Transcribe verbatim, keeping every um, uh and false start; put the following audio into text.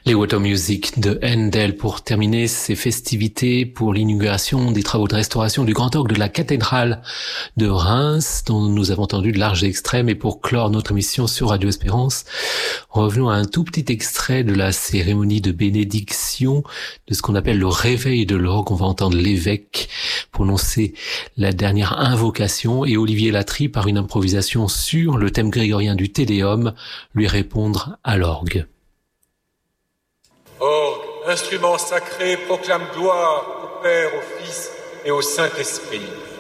Les Water Music de Handel pour terminer ces festivités pour l'inauguration des travaux de restauration du grand orgue de la cathédrale de Reims, dont nous avons entendu de larges extraits. Et pour clore notre émission sur Radio Espérance, revenons à un tout petit extrait de la cérémonie de bénédiction de ce qu'on appelle le réveil de l'orgue. On va entendre l'évêque prononcer la dernière invocation et Olivier Latry, par une improvisation sur le thème grégorien du Te Deum, lui répondre à l'orgue. Orgue, instrument sacré, proclame gloire au Père, au Fils et au Saint-Esprit.